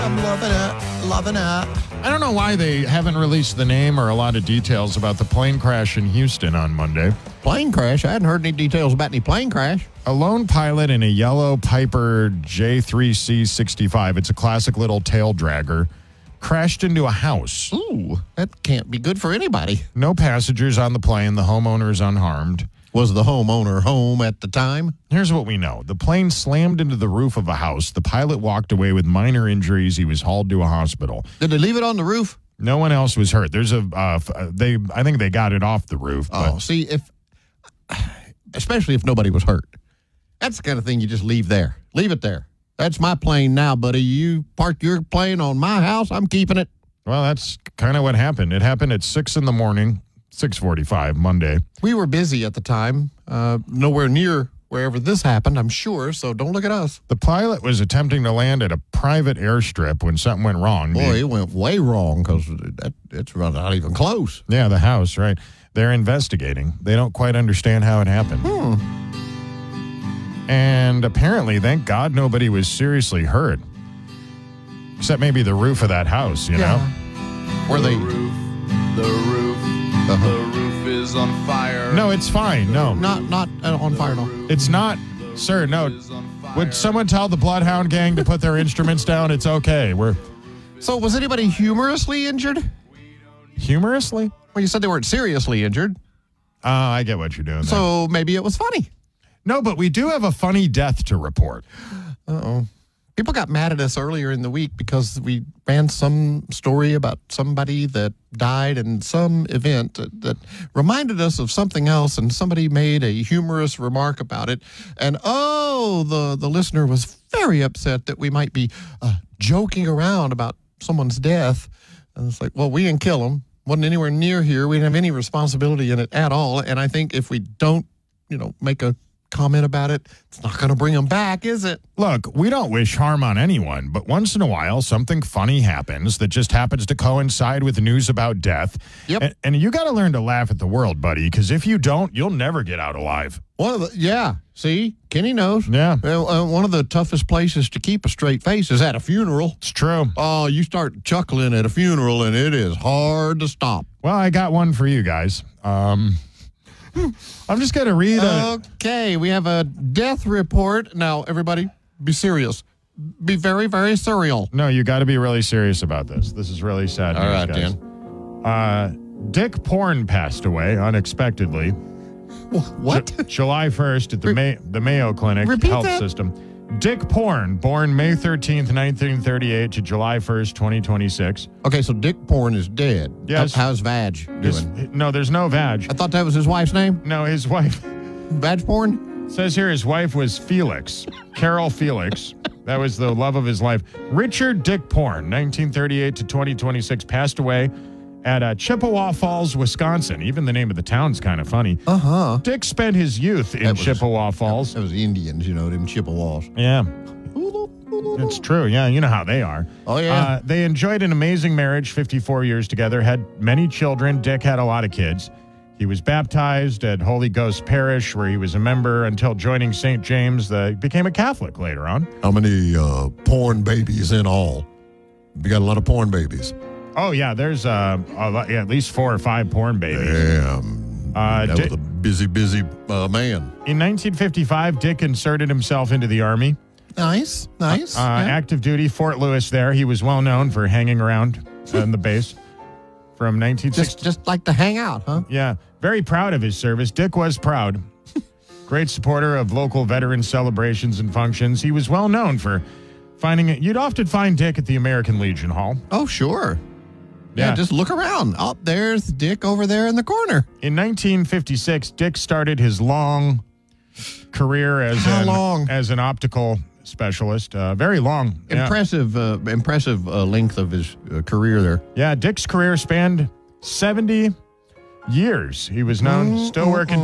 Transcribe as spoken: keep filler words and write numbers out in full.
I'm loving it. Loving it. I don't know why they haven't released the name or a lot of details about the plane crash in Houston on Monday. Plane crash? I hadn't heard any details about any plane crash. A lone pilot in a yellow Piper J three C sixty-five, it's a classic little tail dragger, crashed into a house. Ooh, that can't be good for anybody. No passengers on the plane. The homeowner is unharmed. Was the homeowner home at the time? Here's what we know. The plane slammed into the roof of a house. The pilot walked away with minor injuries. He was hauled to a hospital. Did they leave it on the roof? No one else was hurt. There's a, uh, they, I think they got it off the roof. Oh, see, if, especially if nobody was hurt. That's the kind of thing you just leave there. Leave it there. That's my plane now, buddy. You park your plane on my house, I'm keeping it. Well, that's kind of what happened. It happened at six in the morning, six forty-five, Monday. We were busy at the time, uh, nowhere near wherever this happened, I'm sure, so don't look at us. The pilot was attempting to land at a private airstrip when something went wrong. Boy, it went way wrong because that, it's not even close. Yeah, the house, right. They're investigating. They don't quite understand how it happened. Hmm. And apparently, thank God, nobody was seriously hurt. Except maybe the roof of that house, you Yeah. know? Were the they... roof, the roof, Uh-huh. the roof is on fire. No, it's fine. No. Not not uh, on fire at all. It's not. Sir, no. Is on fire. Would someone tell the Bloodhound Gang to put their instruments down? It's okay. We're So was anybody humorously injured? humorously? Well, you said they weren't seriously injured, Uh, I get what you're doing there. so maybe it was funny. No, but we do have a funny death to report. Uh-oh. People got mad at us earlier in the week because we ran some story about somebody that died in some event that, that reminded us of something else, and somebody made a humorous remark about it. And, oh, the, the listener was very upset that we might be uh, joking around about someone's death. And it's like, well, we didn't kill him. Wasn't anywhere near here. We didn't have any responsibility in it at all. And I think if we don't, you know, make a comment about it, it's not going to bring them back, is it? Look, we don't wish harm on anyone, but once in a while, something funny happens that just happens to coincide with news about death. Yep. And, and you got to learn to laugh at the world, buddy, because if you don't, you'll never get out alive. One of the, yeah, see, Kenny knows. Yeah. Well, uh, one of the toughest places to keep a straight face is at a funeral. It's true. Oh, you start chuckling at a funeral, and it is hard to stop. Well, I got one for you guys. Um, I'm just going to read a... Okay, we have a death report. Now, everybody, be serious. Be very, very serial. No, you got to be really serious about this. This is really sad All news, right, guys. Dan. Uh, Dick Porn passed away unexpectedly. What? Ju- July first at the, May- the Mayo Clinic Repeat Health that? System. Dick Porn, born May thirteenth, nineteen thirty-eight to July first, twenty twenty-six. Okay, so Dick Porn is dead. Yes. How- How's Vag His- doing? no, there's no Vag. I thought that was his wife's name. No, his wife... Vag Porn? Says here his wife was Felix, Carol Felix. That was the love of his life. Richard Dick Porn, nineteen thirty-eight to twenty twenty-six, passed away at uh, Chippewa Falls, Wisconsin. Even the name of the town's kind of funny. Uh-huh. Dick spent his youth in That was- Chippewa Falls. That was the Indians, you know, them Chippewas. Yeah, it's true. Yeah, you know how they are. Oh, yeah. Uh, they enjoyed an amazing marriage, fifty-four years together, had many children. Dick had a lot of kids. He was baptized at Holy Ghost Parish, where he was a member until joining Saint James. The, became a Catholic later on. How many uh, porn babies in all? We got a lot of porn babies. Oh, yeah, there's uh, a lot, yeah, at least four or five porn babies. Damn. Uh, that Di- was a busy, busy uh, man. In nineteen fifty-five, Dick inserted himself into the Army. Nice, nice. Uh, Active duty, Fort Lewis there. He was well known for hanging around on the base from nineteen sixty. just, just like to hang out, huh? Yeah, very proud of his service. Dick was proud. Great supporter of local veteran celebrations and functions. He was well known for finding it. You'd often find Dick at the American Legion Hall. Oh, sure. Yeah, Yeah. just look around. Oh, there's Dick over there in the corner. In nineteen fifty-six, Dick started his long career as How an, long? as an optical specialist. Uh, very long. Yeah. Impressive, uh, impressive uh, length of his uh, career there. Yeah, Dick's career spanned seventy years. He was known, still working